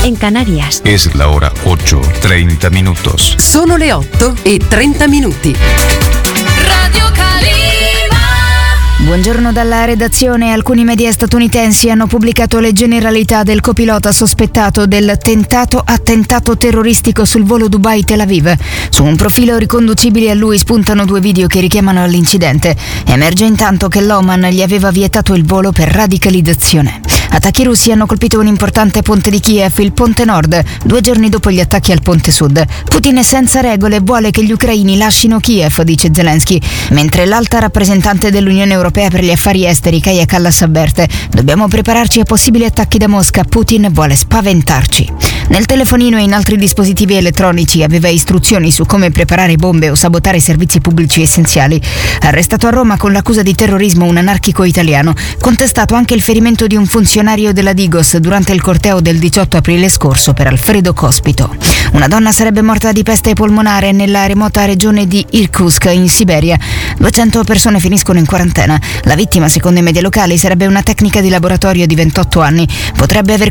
en Canarias. Es la hora 8:30 minutos. Sono le 8:30. Radio Calima. Buongiorno dalla redazione. Alcuni media statunitensi hanno pubblicato le generalità del copilota sospettato del tentato attentato terroristico sul volo Dubai-Tel Aviv. Su un profilo riconducibile a lui spuntano 2 video che richiamano all'incidente. Emerge intanto che l'Oman gli aveva vietato il volo per radicalizzazione. Attacchi russi hanno colpito un importante ponte di Kiev, il Ponte Nord, 2 giorni dopo gli attacchi al Ponte Sud. Putin è senza regole e vuole che gli ucraini lascino Kiev, dice Zelensky, mentre l'alta rappresentante dell'Unione Europea per gli affari esteri, Kaja Kallas, avverte: dobbiamo prepararci a possibili attacchi da Mosca, Putin vuole spaventarci. Nel telefonino e in altri dispositivi elettronici aveva istruzioni su come preparare bombe o sabotare servizi pubblici essenziali. Arrestato a Roma con l'accusa di terrorismo un anarchico italiano, contestato anche il ferimento di un funzionario della Digos durante il corteo del 18 aprile scorso per Alfredo Cospito. Una donna sarebbe morta di peste polmonare nella remota regione di Irkutsk in Siberia. 200 persone finiscono in quarantena. La vittima, secondo i media locali, sarebbe una tecnica di laboratorio di 28 anni. Potrebbe aver